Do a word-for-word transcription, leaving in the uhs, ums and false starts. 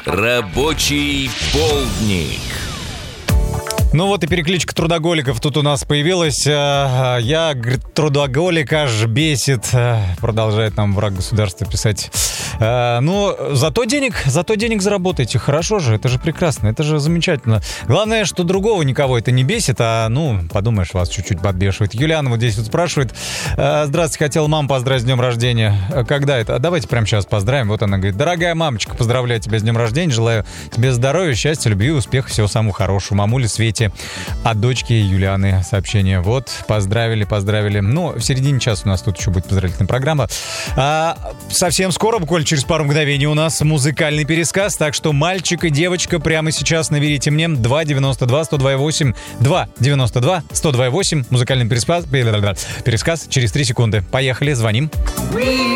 Рабочий полдник. Ну вот и перекличка трудоголиков тут у нас появилась. Я, говорит, трудоголик аж бесит. Продолжает нам враг государства писать. Ну, зато денег, зато денег заработаете. Хорошо же, это же прекрасно, это же замечательно. Главное, что другого никого это не бесит, а, ну, подумаешь, вас чуть-чуть подбешивает. Юлиана вот здесь вот спрашивает. Здравствуйте, хотела маму поздравить с днем рождения. Когда это? А давайте прямо сейчас поздравим. Вот она говорит: дорогая мамочка, поздравляю тебя с днем рождения. Желаю тебе здоровья, счастья, любви, успеха, всего самого хорошего. Мамуле Свете от дочки Юлианы сообщение. Вот, поздравили, поздравили. Ну, в середине часа у нас тут еще будет поздравительная программа. А, совсем скоро, буквально через пару мгновений, у нас музыкальный пересказ. Так что, мальчик и девочка, прямо сейчас наберите мне два девяносто два сто два восемь. два девяносто два сто два восемь. Музыкальный пересказ, пересказ через три секунды. Поехали, звоним.